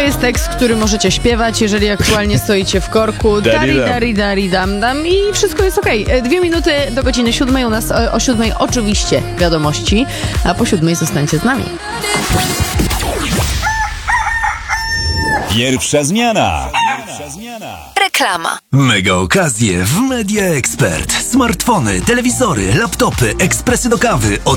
jest tekst, który możecie śpiewać, jeżeli aktualnie stoicie w korku. Dari, dam, dam i wszystko jest okej. 2 minuty do godziny 7. U nas o 7 oczywiście wiadomości, a po 7 zostańcie z nami. Pierwsza zmiana. Reklama. Mega okazje w Media Expert. Smartfony, telewizory, laptopy, ekspresy do kawy.